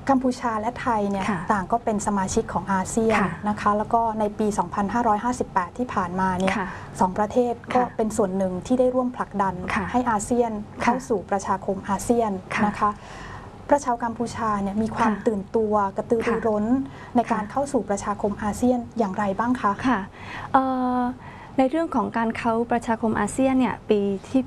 กัมพูชาและไทยเนี่ยต่างก็เป็นสมาชิกของอาเซียนนะคะแล้วก็ในปี 2558 ที่ผ่านมาเนี่ยสองประเทศก็เป็นส่วนหนึ่งที่ได้ร่วมผลักดันให้อาเซียนเข้าสู่ประชาคมอาเซียนนะคะประชากัมพูชาเนี่ยมีความตื่นตัวกระตือรือร้นในการเข้าสู่ประชาคมอาเซียนอย่างไรบ้างคะค่ะในเรื่องของการเข้าประชาคมอาเซียนเนี่ยปีที่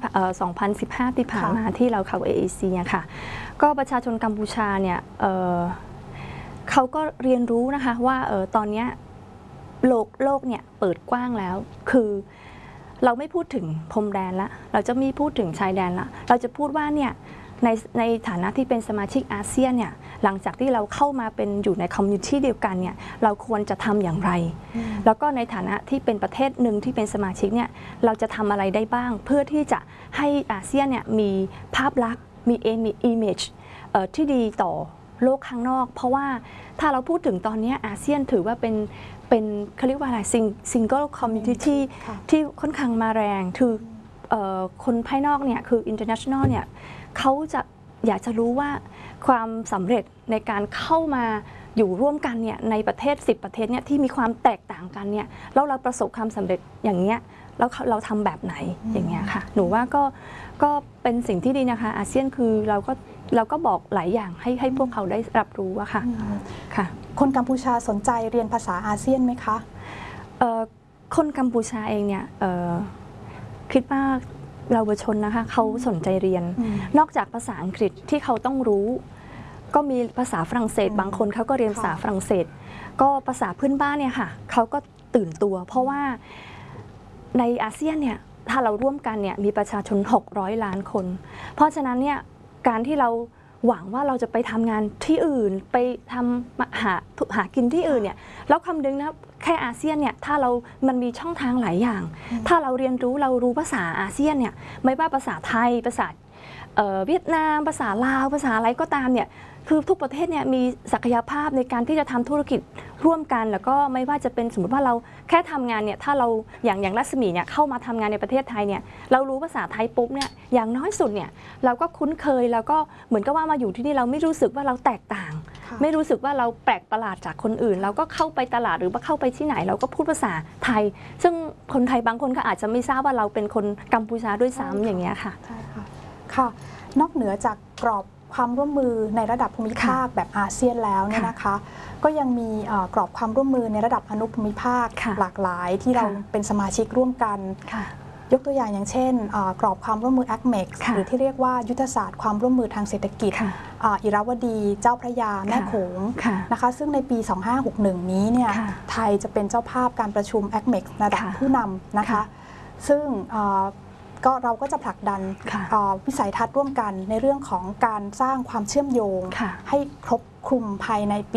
2015 ที่ผ่านมาที่เราเข้า AAC ค่ะก็ประชาชนกัมพูชาเนี่ยเขาก็เรียนรู้นะคะว่าตอนนี้โลกเนี่ยเปิดกว้างแล้วคือเราไม่พูดถึงพรมแดนละเราจะไม่พูดถึงชายแดนละเราจะพูดว่าเนี่ยในฐานะที่เป็นสมาชิกอาเซียนเนี่ยหลังจากที่เราเข้ามาเป็นอยู่ในคอมมูนิตี้เดียวกันเนี่ยเราควรจะทำอย่างไรแล้วก็ในฐานะที่เป็นประเทศหนึ่งที่เป็นสมาชิกเนี่ยเราจะทำอะไรได้บ้างเพื่อที่จะให้อาเซียนเนี่ยมีภาพลักษณ์มีimage ที่ดีต่อโลกข้างนอกเพราะว่าถ้าเราพูดถึงตอนนี้อาเซียนถือว่าเป็นเขาเรียกว่าอะไรsingle community ที่ค่อนข้างมาแรงคือคนภายนอกเนี่ยคือ international เนี่ยเขาจะอยากจะรู้ว่าความสำเร็จในการเข้ามาอยู่ร่วมกันเนี่ยในประเทศ10ประเทศเนี่ยที่มีความแตกต่างกันเนี่ยแล้วเราประสบความสำเร็จอย่างเงี้ยแล้วเราทำแบบไหนอย่างเงี้ยค่ะหนูว่าก็เป็นสิ่งที่ดีนะคะอาเซียนคือเราก็บอกหลายอย่างให้พวกเขาได้รับรู้อะค่ะคนกัมพูชาสนใจเรียนภาษาอาเซียนไหมคะคนกัมพูชาเองเนี่ยคิดว่าเยาวชนนะคะเขาสนใจเรียนนอกจากภาษาอังกฤษที่เขาต้องรู้ก็มีภาษาฝรั่งเศสบางคนเขาก็เรียนภาษาฝรั่งเศสก็ภาษาพื้นบ้านเนี่ยค่ะเขาก็ตื่นตัวเพราะว่าในอาเซียนเนี่ยถ้าเราร่วมกันเนี่ยมีประชาชน600 ล้านคนเพราะฉะนั้นเนี่ยการที่เราหวังว่าเราจะไปทำงานที่อื่นไปทำหากินที่อื่นเนี่ยแล้วคำนึงนะแค่อาเซียนเนี่ยถ้ามันมีช่องทางหลายอย่างถ้าเราเรียนรู้เรารู้ภาษาอาเซียนเนี่ยไม่ว่าภาษาไทยภาษาเวียดนามภาษาลาวภาษาอะไรก็ตามเนี่ยคือทุกประเทศเนี่ยมีศักยภาพในการที่จะทำธุรกิจร่วมกันแล้วก็ไม่ว่าจะเป็นสมมติว่าเราแค่ทำงานเนี่ยถ้าเราอย่างรัศมีเนี่ยเข้ามาทำงานในประเทศไทยเนี่ยเรารู้ภาษาไทยปุ๊บเนี่ยอย่างน้อยสุดเนี่ยเราก็คุ้นเคยแล้วก็เหมือนกับว่ามาอยู่ที่นี่เราไม่รู้สึกว่าเราแตกต่างไม่รู้สึกว่าเราแปลกประหลาดจากคนอื่นเราก็เข้าไปตลาดหรือว่าเข้าไปที่ไหนเราก็พูดภาษาไทยซึ่งคนไทยบางคนก็อาจจะไม่ทราบว่าเราเป็นคนกัมพูชาด้วยซ้ำอย่างเงี้ยค่ะใช่ค่ะค่ะนอกเหนือจากกรอบความร่วมมือในระดับภูมิภาคแบบอาเซียนแล้วเนี่ยนะคะก็ยังมีกรอบความร่วมมือในระดับอนุภูมิภาคหลากหลายที่เราเป็นสมาชิกร่วมกันยกตัวอย่างเช่นกรอบความร่วมมือ ACMEX หรือที่เรียกว่ายุทธศาสตร์ความร่วมมือทางเศรษฐกิจอิราวดีเจ้าพระยาแม่โขงนะคะซึ่งในปี 2561 นี้เนี่ยไทยจะเป็นเจ้าภาพการประชุม ACMEX ระดับผู้นำนะคะซึ่งเราก็จะผลักดันวิสัยทัศน์ร่วมกันในเรื่องของการสร้างความเชื่อมโยงให้ครบคลุมภายในปี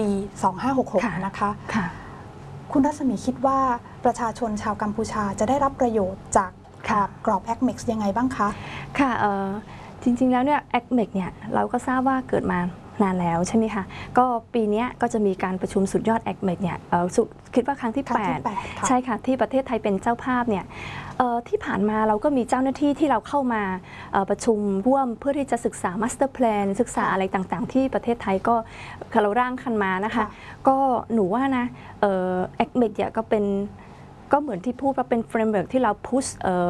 2566 นะคะคุณรัศมีคิดว่าประชาชนชาวกัมพูชาจะได้รับประโยชน์จากกรอบ ACMEX ยังไงบ้างคะค่ะจริงๆแล้วเนี่ย ACMEX เนี่ยเราก็ทราบว่าเกิดมานานแล้วใช่ไหมคะก็ปีนี้ก็จะมีการประชุมสุดยอด ACMEX เนี่ยคิดว่าครั้งที่ 8ใช่ค่ะที่ประเทศไทยเป็นเจ้าภาพเนี่ยที่ผ่านมาเราก็มีเจ้าหน้าที่ที่เราเข้ามาประชุมร่วมเพื่อที่จะศึกษา Master Plan ศึกษาอะไรต่างๆที่ประเทศไทยก็เราร่างกันมานะคะก็หนูว่านะACMEX เนี่ยก็เหมือนที่พูดว่าเป็น framework ที่เรา push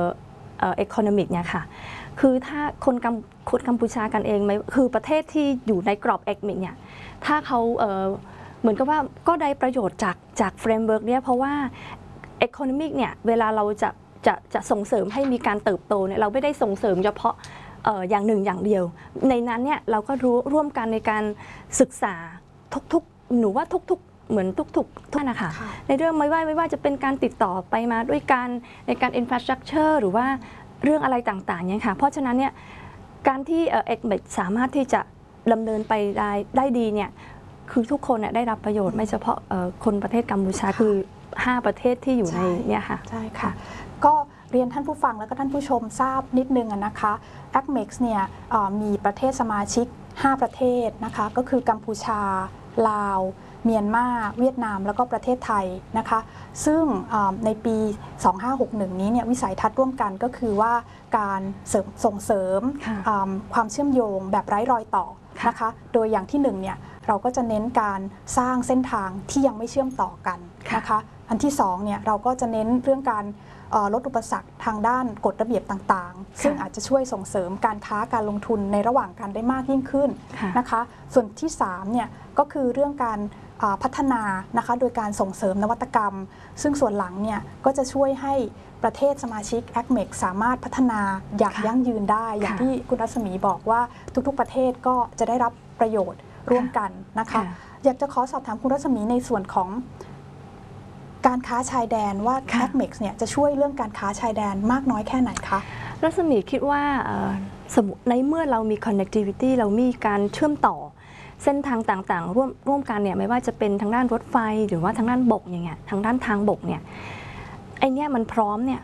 economic เนี่ยค่ะคือถ้าคนกัมพูชากันเองไหมคือประเทศที่อยู่ในกรอบ ACMEX เนี่ยถ้าเขาเหมือนกับว่าก็ได้ประโยชน์จากเฟรมเวิร์กเนี่ยเพราะว่า economic เนี่ยเวลาเราจะส่งเสริมให้มีการเติบโตเนี่ยเราไม่ได้ส่งเสริมเฉพาะอย่างหนึ่งอย่างเดียวในนั้นเนี่ยเราก็ร่วมกันในการศึกษาทุกหนูว่าทุกเหมือนทุกนะคะในเรื่องไม่ว่าจะเป็นการติดต่อไปมาด้วยกันในการ infrastructure หรือว่าเรื่องอะไรต่างๆเนี่ยค่ะเพราะฉะนั้นเนี่ยการที่ACMEX สามารถที่จะดำเนินไปได้ดีเนี่ยคือทุกคนได้รับประโยชน์ไม่เฉพาะคนประเทศกัมพูชาคือ5ประเทศที่อยู่ในเนี่ยค่ะใช่ค่ะก็เรียนท่านผู้ฟังแล้วก็ท่านผู้ชมทราบนิดนึงนะคะ ACMEX เนี่ยมีประเทศสมาชิก5ประเทศนะคะก็คือกัมพูชาลาวเมียนมาเวียดนามแล้วก็ประเทศไทยนะคะซึ่งในปี 2561 นี้เนี่ยวิสัยทัศน์ร่วมกันก็คือว่าการส่งเสริมความเชื่อมโยงแบบไร้รอยต่อนะคะโดยอย่างที่1เนี่ยเราก็จะเน้นการสร้างเส้นทางที่ยังไม่เชื่อมต่อกันนะคะอันที่2เนี่ยเราก็จะเน้นเรื่องการลดอุปสรรคทางด้านกฎระเบียบต่างๆซึ่งอาจจะช่วยส่งเสริมการค้าการลงทุนในระหว่างกันได้มากยิ่งขึ้นนะคะส่วนที่3เนี่ยก็คือเรื่องการพัฒนานะคะโดยการส่งเสริมนวัตกรรมซึ่งส่วนหลังเนี่ยก็จะช่วยให้ประเทศสมาชิก ACMEC สามารถพัฒนาอย่างยั่งยืนได้อย่างที่คุณรัศมีบอกว่าทุกๆประเทศก็จะได้รับประโยชน์ร่วมกันนะคะอยากจะขอสอบถามคุณรัศมีในส่วนของการค้าชายแดนว่า ACMEC เนี่ยจะช่วยเรื่องการค้าชายแดนมากน้อยแค่ไหนคะรัศมีคิดว่าสมมุติในเมื่อเรามี connectivity เรามีการเชื่อมต่อเส้นทางต่างๆร่วมกันเนี่ยไม่ว่าจะเป็นทางด้านรถไฟหรือว่าทางด้านบกอย่างเงี้ยทางด้านทางบกเนี่ยไอเนี้ยมันพร้อมเนี่ย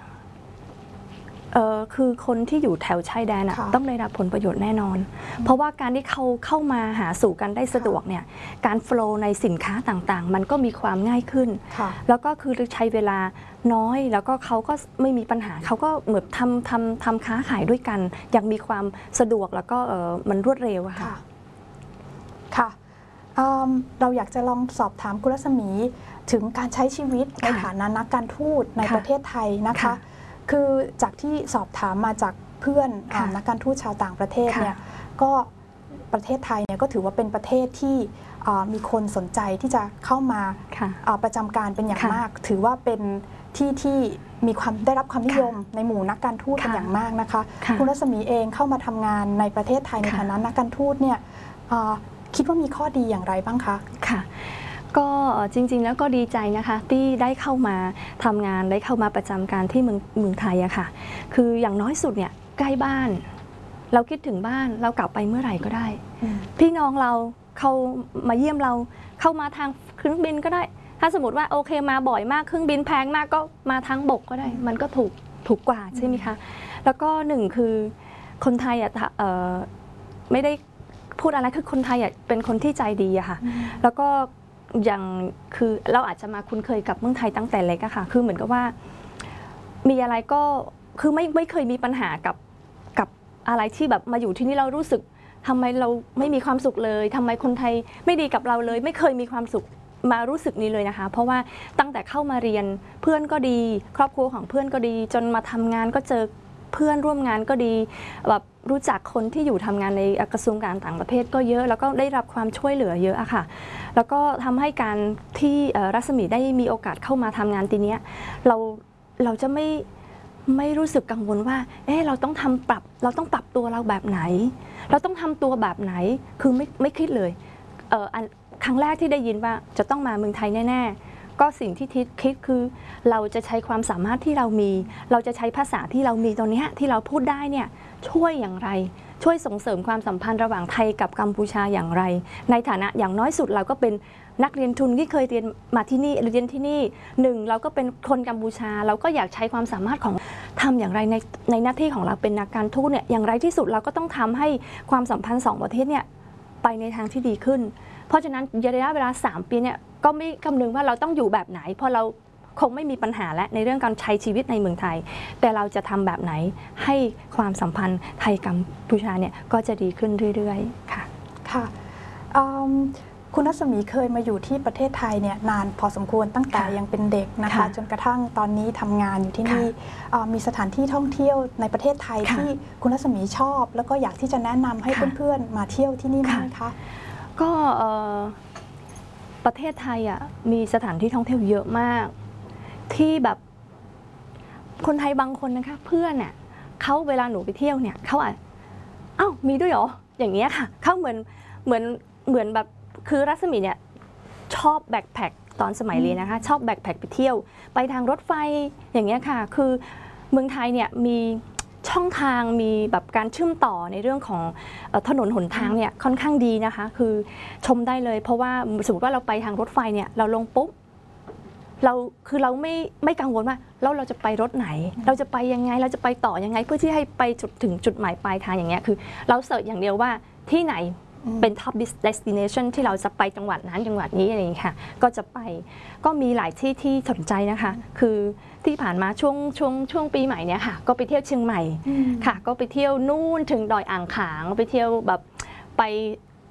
คือคนที่อยู่แถวชายแดนต้องได้รับผลประโยชน์แน่นอนเพราะว่าการที่เขาเข้ามาหาสู่กันได้สะดวกเนี่ยการโฟลว์ในสินค้าต่างๆมันก็มีความง่ายขึ้นแล้วก็คือใช้เวลาน้อยแล้วก็เขาก็ไม่มีปัญหาเขาก็เหมือนทำค้าขายด้วยกันอย่างมีความสะดวกแล้วก็มันรวดเร็วอะค่ะค่ะเราอยากจะลองสอบถามคุณรัศมีถึงการใช้ชีวิตในฐานะนักการทูตในประเทศไทยนะคะคือจากที่สอบถามมาจากเพื่อนนักการทูตชาวต่างประเทศเนี่ยก็ประเทศไทยเนี่ยก็ถือว่าเป็นประเทศที่มีคนสนใจที่จะเข้ามาประจำการเป็นอย่างมากถือว่าเป็นที่มีความได้รับความนิยมในหมู่นักการทูตเป็นอย่างมากนะคะคุณรัศมีเองเข้ามาทำงานในประเทศไทยในฐานะนักการทูตเนี่ยคิดว่ามีข้อดีอย่างไรบ้างคะค่ะก็จริงๆแล้วก็ดีใจนะคะที่ได้เข้ามาทำงานได้เข้ามาประจำการที่เมืองไทยอะค่ะคืออย่างน้อยสุดเนี่ยใกล้บ้านเราคิดถึงบ้านเรากลับไปเมื่อไหร่ก็ได้พี่น้องเราเขามาเยี่ยมเราเข้ามาทางเครื่องบินก็ได้ถ้าสมมติว่าโอเคมาบ่อยมากเครื่องบินแพงมากก็มาทางบกก็ได้มันก็ถูกกว่าใช่ไหมคะแล้วก็หนึ่งคือคนไทยอะไม่ได้พูดอะไรคือคนไทยเป็นคนที่ใจดีอะค่ะแล้วก็อย่างคือเราอาจจะมาคุ้นเคยกับเมืองไทยตั้งแต่เล็กอะค่ะคือเหมือนกับว่ามีอะไรก็คือไม่เคยมีปัญหากับอะไรที่แบบมาอยู่ที่นี่เรารู้สึกทำไมเราไม่มีความสุขเลยทำไมคนไทยไม่ดีกับเราเลยไม่เคยมีความสุขมารู้สึกนี้เลยนะคะเพราะว่าตั้งแต่เข้ามาเรียนเพื่อนก็ดีครอบครัวของเพื่อนก็ดีจนมาทำงานก็เจอเพื่อนร่วมงานก็ดีแบบรู้จักคนที่อยู่ทำงานในกระทรวงการต่างประเทศก็เยอะแล้วก็ได้รับความช่วยเหลือเยอะอะค่ะแล้วก็ทำให้การที่รัศมีได้มีโอกาสเข้ามาทำงานทีนี้เราจะไม่รู้สึกกังวลว่าเราต้องปรับตัวเราแบบไหนเราต้องทำตัวแบบไหนคือไม่คิดเลยครั้งแรกที่ได้ยินว่าจะต้องมาเมืองไทยแน่ๆก็สิ่งที่คิดคือเราจะใช้ความสามารถที่เรามีเราจะใช้ภาษาที่เรามีตอนนี้ที่เราพูดได้เนี่ยช่วยอย่างไรช่วยส่งเสริมความสัมพันธ์ระหว่างไทยกับกัมพูชาอย่างไรในฐานะอย่างน้อยสุดเราก็เป็นนักเรียนทุนที่เคยเรียนมาที่นี่เรียนที่นี่หนึ่งเราก็เป็นคนกัมพูชาเราก็อยากใช้ความสามารถของทำอย่างไรในหน้าที่ของเราเป็นนักการทูตเนี่ยอย่างไรที่สุดเราก็ต้องทำให้ความสัมพันธ์2ประเทศเนี่ยไปในทางที่ดีขึ้นเพราะฉะนั้นระยะเวลา3 ปีเนี่ยก็ไม่คำนึงว่าเราต้องอยู่แบบไหนเพราะเราคงไม่มีปัญหาและในเรื่องการใช้ชีวิตในเมืองไทยแต่เราจะทำแบบไหนให้ความสัมพันธ์ไทยกัมพูชาเนี่ยก็จะดีขึ้นเรื่อยๆค่ะค่ะคุณรัศมีเคยมาอยู่ที่ประเทศไทยเนี่ยนานพอสมควรตั้งแต่ยังเป็นเด็กนะคะจนกระทั่งตอนนี้ทำงานอยู่ที่นี่มีสถานที่ท่องเที่ยวในประเทศไทยที่คุณรัศมีชอบแล้วก็อยากที่จะแนะนำให้เพื่อนๆมาเที่ยวที่นี่ไหมคะก็ประเทศไทยมีสถานที่ท่องเที่ยวเยอะมากที่แบบคนไทยบางคนนะคะเพื่อนเนี่ยเขาเวลาหนูไปเที่ยวเนี่ยเขามีด้วยเหรออย่างเงี้ยค่ะเขาเหมือนแบบคือรัศมีเนี่ยชอบแบ็คแพคตอนสมัยเรียนนะคะชอบแบ็คแพคไปเที่ยวไปทางรถไฟอย่างเงี้ยค่ะคือเมืองไทยเนี่ยมีช่องทางมีแบบการเชื่อมต่อในเรื่องของถนนหนทางเนี่ยค่อนข้างดีนะคะคือชมได้เลยเพราะว่าสมมติว่าเราไปทางรถไฟเนี่ยเราลงปุ๊บเราไม่กังวลว่าแล้วเราจะไปรถไหนเราจะไปยังไงเราจะไปต่อยังไงเพื่อที่ให้ไปถึงจุดหมายปลายทางอย่างเงี้ยคือเราเสิร์ชอย่างเดียวว่าที่ไหนเป็น top destination ที่เราจะไปจังหวัดนั้นจังหวัดนี้อะไรอย่างนี้ค่ะก็จะไปก็มีหลายที่ที่สนใจนะคะคือที่ผ่านมาช่วงปีใหม่เนี่ยค่ะก็ไปเที่ยวเชียงใหม่ค่ะก็ไปเที่ยวนู่นถึงดอยอ่างขางไปเที่ยวแบบไป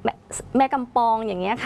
แม่กำปองอย่างเงี้ยค่ะ